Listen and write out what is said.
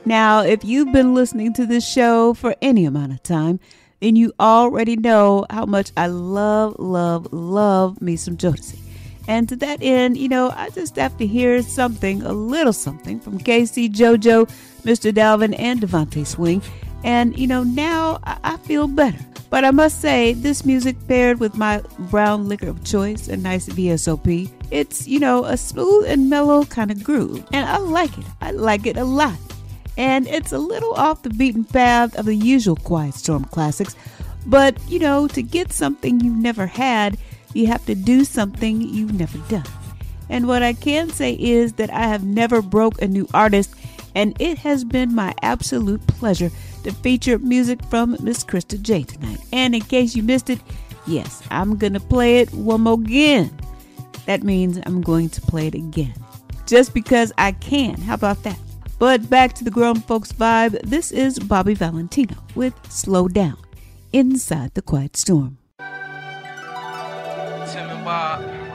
Now, if you've been listening to this show for any amount of time, then you already know how much I love me some Jodeci. And to that end, I just have to hear something, a little something from KC, JoJo, Mr. Dalvin, and Devontae Swing. And, now I feel better. But I must say, this music paired with my brown liquor of choice, a nice VSOP, it's, a smooth and mellow kind of groove. And I like it. I like it a lot. And it's a little off the beaten path of the usual Quiet Storm classics. But, to get something you've never had, you have to do something you've never done. And what I can say is that I have never broke a new artist, and it has been my absolute pleasure to feature music from Miss Krista J tonight. And in case you missed it, yes, I'm going to play it one more again. That means I'm going to play it again. Just because I can. How about that? But back to the grown folks vibe, this is Bobby Valentino with Slow Down, inside the Quiet Storm. Tim and Bob.